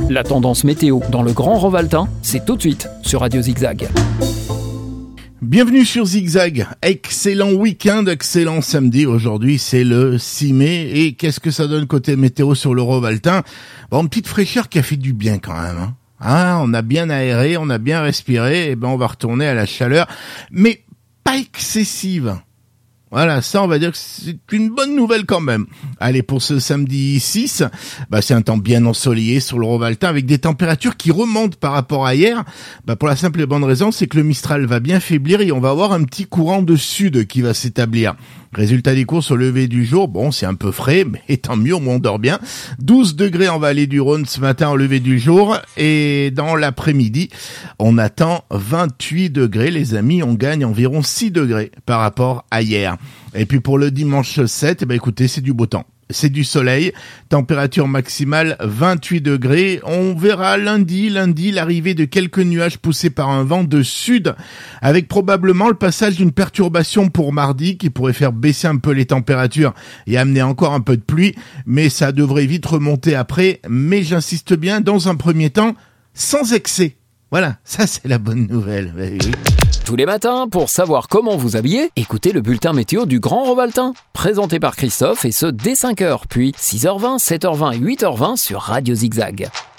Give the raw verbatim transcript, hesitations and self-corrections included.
La tendance météo dans le Grand Rovaltin, c'est tout de suite sur Radio Zigzag. Bienvenue sur Zigzag, excellent week-end, excellent samedi. Aujourd'hui c'est le six mai et qu'est-ce que ça donne côté météo sur le Rovaltin? Bon, une petite fraîcheur qui a fait du bien quand même, hein. Ah, on a bien aéré, on a bien respiré, et ben on va retourner à la chaleur, mais pas excessive. Voilà, ça on va dire que c'est une bonne nouvelle quand même. Allez, pour ce samedi six, bah c'est un temps bien ensoleillé sur le Rovaltin avec des températures qui remontent par rapport à hier. Bah pour la simple et bonne raison, c'est que le Mistral va bien faiblir et on va avoir un petit courant de sud qui va s'établir. Résultat des courses au lever du jour, bon c'est un peu frais, mais tant mieux, on dort bien. douze degrés en vallée du Rhône ce matin au lever du jour et dans l'après-midi, on attend vingt-huit degrés les amis, on gagne environ six degrés par rapport à hier. Et puis pour le dimanche sept, eh ben écoutez, c'est du beau temps. C'est du soleil, température maximale vingt-huit degrés. On verra lundi, lundi, l'arrivée de quelques nuages poussés par un vent de sud, avec probablement le passage d'une perturbation pour mardi qui pourrait faire baisser un peu les températures et amener encore un peu de pluie, mais ça devrait vite remonter après. Mais j'insiste bien, dans un premier temps, sans excès. Voilà, ça c'est la bonne nouvelle. Oui. Tous les matins, pour savoir comment vous habiller, écoutez le bulletin météo du Grand Rovaltin, présenté par Christophe et ce dès cinq heures, puis six heures vingt, sept heures vingt et huit heures vingt sur Radio Zigzag.